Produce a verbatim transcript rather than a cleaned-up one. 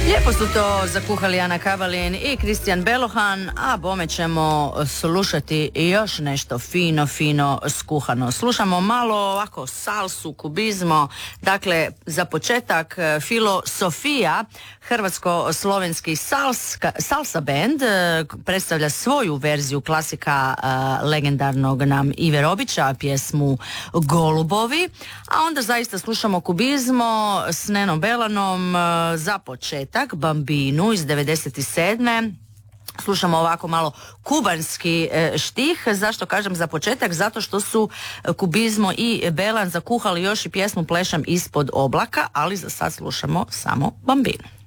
Lijepo su to zakuhali Ana Kavalin i Kristijan Belohan, a bome ćemo slušati još nešto fino, fino skuhano. Slušamo malo ovako salsu, kubizmo, dakle za početak Filosofija, hrvatsko-slovenski salska, salsa band, predstavlja svoju verziju klasika uh, legendarnog nam Ive Robića, pjesmu Golubovi, a onda zaista slušamo kubizmo s Nenom Belanom uh, za početak Bambinu iz devedeset sedme. Slušamo ovako malo kubanski e, štih. Zašto kažem za početak? Zato što su kubizmo i Belan zakuhali još i pjesmu Plešam ispod oblaka, ali za sad slušamo samo Bambinu.